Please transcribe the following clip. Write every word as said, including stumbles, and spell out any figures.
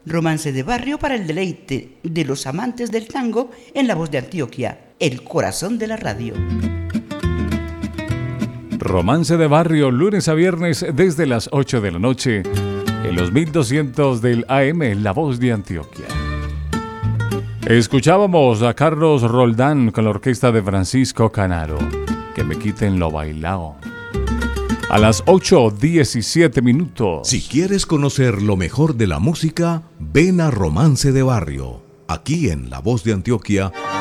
Romance de barrio para el deleite de los amantes del tango en la voz de Antioquia, el corazón de la radio. Romance de barrio, lunes a viernes desde las ocho de la noche, en los mil doscientos del A M, la voz de Antioquia. Escuchábamos a Carlos Roldán con la orquesta de Francisco Canaro, que me quiten lo bailao. A las ocho diecisiete minutos. Si quieres conocer lo mejor de la música, ven a Romance de Barrio, aquí en La Voz de Antioquia.